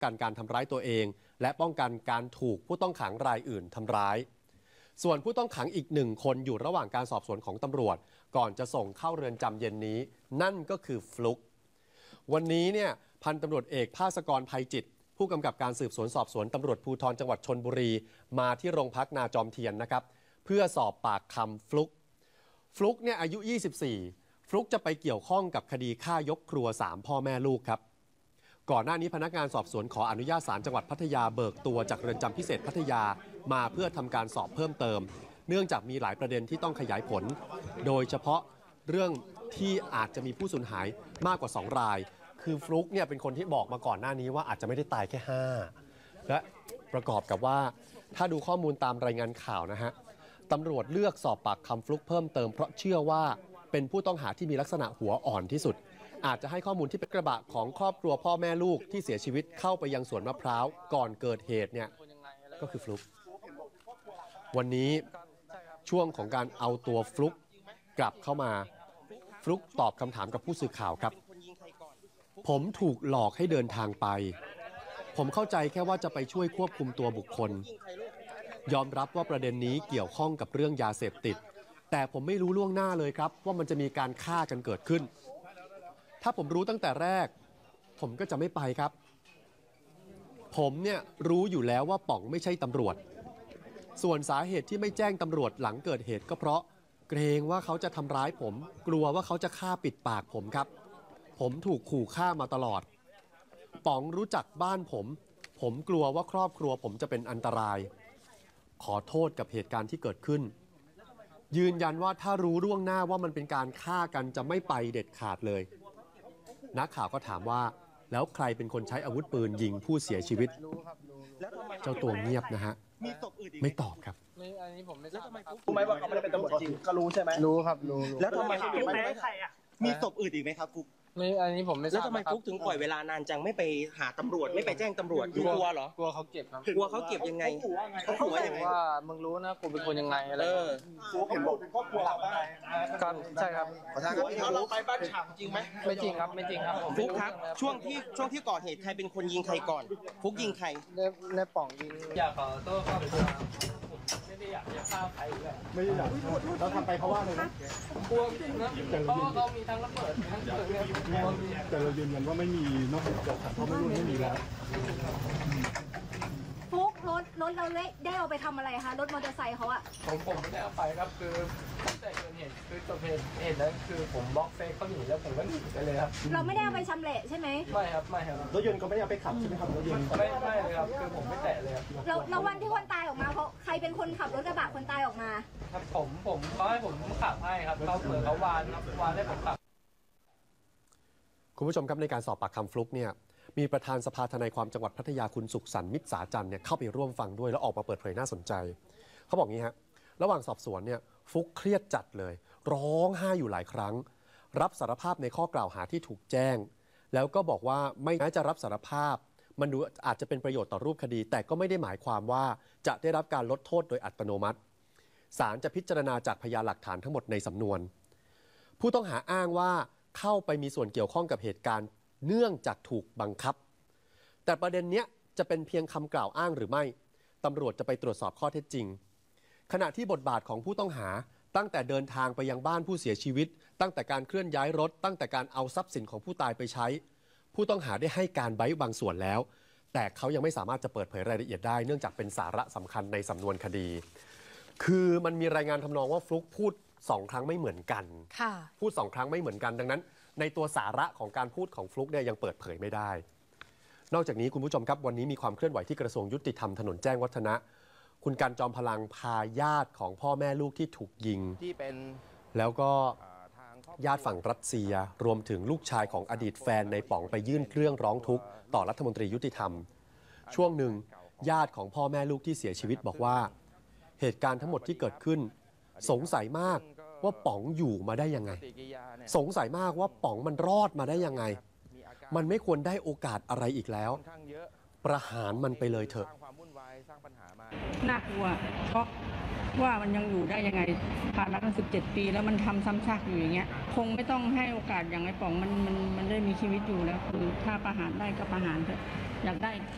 กันการทำร้ายตัวเองและป้องกันการถูกผู้ต้องขังรายอื่นทำร้ายส่วนผู้ต้องขังอีก1 คนอยู่ระหว่างการสอบสวนของตำรวจก่อนจะส่งเข้าเรือนจำเย็นนี้นั่นก็คือฟลุ๊กวันนี้เนี่ยพันตำรวจเอกภาสกร ไพจิตรผู้กำกับการสืบสวนสอบสวนตำรวจภูธรจังหวัดชลบุรีมาที่โรงพักนาจอมเทียนนะครับเพื่อสอบปากคำฟลุ๊กเนี่ยอายุ 24 ฟลุ๊กจะไปเกี่ยวข้องกับคดีฆ่ายกครัว3 พ่อแม่ลูกครับก่อนหน้านี้พนักงานสอบสวนขออนุญาตศาลจังหวัดพัทยาเบิกตัวจากเรือนจำพิเศษพัทยามาเพื่อทำการสอบเพิ่มเติมเนื่องจากมีหลายประเด็นที่ต้องขยายผลโดยเฉพาะเรื่องที่อาจจะมีผู้สูญหายมากกว่า2 รายคือฟลุ๊กเนี่ยเป็นคนที่บอกมาก่อนหน้านี้ว่าอาจจะไม่ได้ตายแค่5และประกอบกับว่าถ้าดูข้อมูลตามรายงานข่าวนะฮะตำรวจเลือกสอบปากคำฟลุ๊กเพิ่มเติมเพราะเชื่อว่าเป็นผู้ต้องหาที่มีลักษณะหัวอ่อนที่สุดอาจจะให้ข้อมูลที่เป็นกระบะของครอบครัวพ่อแม่ลูกที่เสียชีวิตเข้าไปยังสวนมะพร้าวก่อนเกิดเหตุเนี่ยก็คือฟลุ๊กวันนี้ช่วงของการเอาตัวฟลุ๊กกลับเข้ามาฟลุ๊กตอบคำถามกับผู้สื่อข่าวครับผมถูกหลอกให้เดินทางไปผมเข้าใจแค่ว่าจะไปช่วยควบคุมตัวบุคคลยอมรับว่าประเด็นนี้เกี่ยวข้องกับเรื่องยาเสพติดแต่ผมไม่รู้ล่วงหน้าเลยครับว่ามันจะมีการฆ่ากันเกิดขึ้นถ้าผมรู้ตั้งแต่แรกผมก็จะไม่ไปครับผมเนี่ยรู้อยู่แล้วว่าป๋องไม่ใช่ตำรวจส่วนสาเหตุที่ไม่แจ้งตำรวจหลังเกิดเหตุก็เพราะเกรงว่าเขาจะทำร้ายผมกลัวว่าเขาจะฆ่าปิดปากผมครับผมถูกขู่ฆ่ามาตลอดป๋องรู้จักบ้านผมกลัวว่าครอบครัวผมจะเป็นอันตรายขอโทษกับเหตุการณ์ที่เกิดขึ้นยืนยันว่าถ้ารู้ล่วงหน้าว่ามันเป็นการฆ่ากันจะไม่ไปเด็ดขาดเลยนักข่าวก็ถามว่าแล้วใครเป็นคนใช้อาวุธปืนยิงผู้เสียชีวิตเจ้าตัวเงียบนะฮะไม่ตอบครับอันนี้ผมไม่ทราบรู้ไหมว่าเขาไม่ได้เป็นตำรวจจริงก็รู้ใช่ไหมรู้ครับรู้แล้วทำไมมีศพอื่นอีกไหมครับฟุ๊กอันนี้ผมไม่ทราบแล้วทำไมฟุ๊กถึงปล่อยเวลานานจังไม่ไปหาตำรวจไม่ไปแจ้งตำรวจกลัวเหรอกลัวเขาเก็บครับกลัวเขาเก็บยังไงเขาหัวยังไงว่ามึงรู้นะกูเป็นคนยังไงอะไรฟุ๊กเห็นบอกเป็นครอบครัวเราได้ครับใช่ครับขอทางครับเราไปบ้านฉางจริงไหมไม่จริงครับไม่จริงครับฟุ๊กครับช่วงที่ก่อเหตุใครเป็นคนยิงใครก่อนฟุ๊กยิงใครในป่องยิงอยากขอโทษครับไม่ได้อยากจะฆ่าใครเลยไม่ได้อยากเราทำไปเพราะว่าอะไรนะกลัวจริงนะเพราะเขามีทั้งระเบิดทั้งปืนแต่เรายืนยันว่าไม่มีนอกจากเพราะไม่รู้ไม่มีแล้วฟุ๊กรถเราได้เอาไปทำอะไรคะรถมอเตอร์ไซค์เขาอะผมไม่ได้เอาไปครับคือตั้งแต่เกิดเหตุคือจบเหตุนั้นคือผมบล็อกเฟซเขาหนีแล้วผมก็หนีไปเลยครับเราไม่ได้เอาไปชำแหละใช่ไหมไม่ครับรถยนต์ก็ไม่ได้เอาไปขับใช่ไหมครับรถยนต์ไม่เลยครับคือผมไม่แตะเลยครับแล้ววันที่คนตายออกมาเขาใครเป็นคนขับรถกระบะคนตายออกมาครับผมเขาให้ผมขับให้ครับเขาเหมือนเขาวานให้ผมขับคุณผู้ชมครับในการสอบปากคำฟลุ๊กเนี่ยมีประธานสภาทนายความจังหวัดพัทยาคุณสุขสันต์มิตรสาจันทร์เนี่ยเข้าไปร่วมฟังด้วยแล้วออกมาเปิดเผยน่าสนใจเขาบอกงี้ฮะระหว่างสอบสวนเนี่ยฟลุ๊กเครียดจัดเลยร้องไห้อยู่หลายครั้งรับสารภาพในข้อกล่าวหาที่ถูกแจ้งแล้วก็บอกว่าไม่แม้จะรับสารภาพมันดูอาจจะเป็นประโยชน์ต่อรูปคดีแต่ก็ไม่ได้หมายความว่าจะได้รับการลดโทษโดยอัตโนมัติศาลจะพิจารณาจากพยานหลักฐานทั้งหมดในสำนวนผู้ต้องหาอ้างว่าเข้าไปมีส่วนเกี่ยวข้องกับเหตุการณ์เนื่องจากถูกบังคับแต่ประเด็นนี้จะเป็นเพียงคำกล่าวอ้างหรือไม่ตำรวจจะไปตรวจสอบข้อเท็จจริงขณะที่บทบาทของผู้ต้องหาตั้งแต่เดินทางไปยังบ้านผู้เสียชีวิตตั้งแต่การเคลื่อนย้ายรถตั้งแต่การเอาทรัพย์สินของผู้ตายไปใช้ผู้ต้องหาได้ให้การไว้บางส่วนแล้วแต่เขายังไม่สามารถจะเปิดเผยรายละเอียดได้เนื่องจากเป็นสาระสำคัญในสำนวนคดีคือมันมีรายงานทำนองว่าฟลุ๊กพูด2 ครั้งไม่เหมือนกันพูด2 ครั้งไม่เหมือนกันดังนั้นในตัวสาระของการพูดของฟลุ๊กเนี่ยยังเปิดเผยไม่ได้นอกจากนี้คุณผู้ชมครับวันนี้มีความเคลื่อนไหวที่กระทรวงยุติธรรมถนนแจ้งวัฒนะคุณกันจอมพลังพาญาติของพ่อแม่ลูกที่ถูกยิงที่เป็นแล้วก็ญาติฝั่งรัสเซียรวมถึงลูกชายของอดีตแฟนในป๋องไปยื่นเรื่องร้องทุกข์ต่อรัฐมนตรียุติธรรมช่วงหนึ่งญาติของพ่อแม่ลูกที่เสียชีวิตบอกว่าเหตุการณ์ทั้งหมดที่เกิดขึ้นสงสัยมากว่าป๋องอยู่มาได้ยังไงสงสัยมากว่าป๋องมันรอดมาได้ยังไงมันไม่ควรได้โอกาสอะไรอีกแล้วประหารมันไปเลยเถอะน่ากลัวเพราะว่ามันยังอยู่ได้ยังไงผ่านมาตั้ง17 ปีแล้วมันทำซ้ำซากอยู่อย่างเงี้ยคงไม่ต้องให้โอกาสอย่างไอ้ป๋องมันได้มีชีวิตอยู่แล้วคือถ้าประหารได้ก็ประหารเถอะอยากได้